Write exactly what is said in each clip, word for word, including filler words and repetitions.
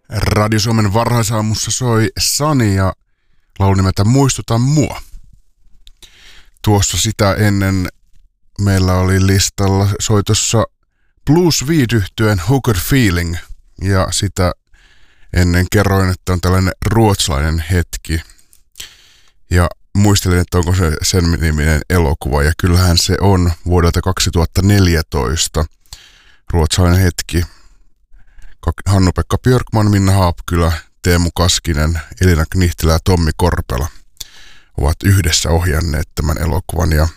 Radio Suomen varhaisaamussa soi Sani ja laulu nimeltä Muistuta mua. Tuossa sitä ennen meillä oli listalla soitossa Blues Weed-yhtyeen Hooker Feeling ja sitä ennen kerroin, että on tällainen ruotsalainen hetki. Ja muistelin, että onko se sen niminen elokuva ja kyllähän se on vuodelta kaksituhattaneljätoista ruotsalainen hetki. Hannu-Pekka Björkman, Minna Haapkylä, Teemu Kaskinen, Elina Knihtilä ja Tommi Korpela ovat yhdessä ohjanneet tämän elokuvan. Ja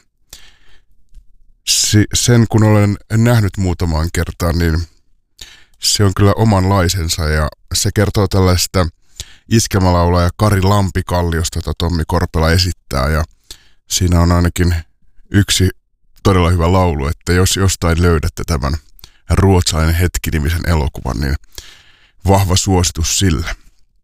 sen kun olen nähnyt muutamaan kertaan, niin se on kyllä omanlaisensa ja se kertoo tällaista iskelmälaulaja Kari Lampikalliosta, jota Tommi Korpela esittää. Ja siinä on ainakin yksi todella hyvä laulu, että jos jostain löydätte tämän ruotsalainen hetki-nimisen elokuvan, niin vahva suositus sille.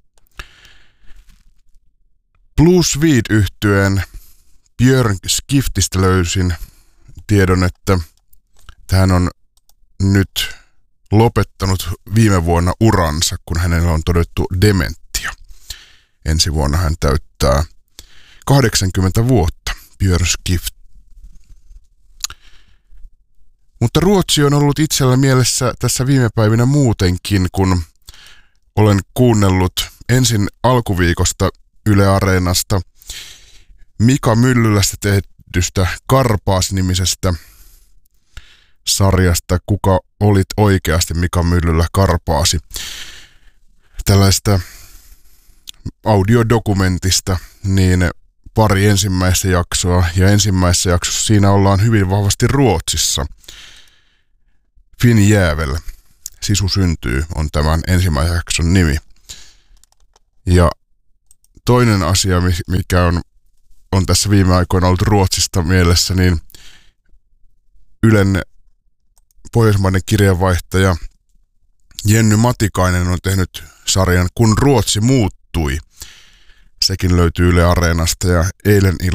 Blues Weed-yhtyeen Björn Skiftistä löysin tiedon, että hän on nyt lopettanut viime vuonna uransa, kun hänellä on todettu dementia. Ensi vuonna hän täyttää kahdeksankymmentä vuotta, Björn Skift. Mutta Ruotsi on ollut itsellä mielessä tässä viime päivinä muutenkin, kun olen kuunnellut ensin alkuviikosta Yle Areenasta Mika Myllylästä tehdystä Karpaas-nimisestä sarjasta Kuka olit oikeasti Mika Myllylä Karpaasi. Tällaista audiodokumentista, niin pari ensimmäistä jaksoa ja ensimmäisessä jaksossa siinä ollaan hyvin vahvasti Ruotsissa. Finn Jävel, Sisu syntyy, on tämän ensimmäisen jakson nimi. Ja toinen asia, mikä on, on tässä viime aikoina ollut Ruotsista mielessä, niin Ylen pohjoismainen kirjeenvaihtaja Jenny Matikainen on tehnyt sarjan Kun Ruotsi muuttui. Sekin löytyy Yle Areenasta ja eilen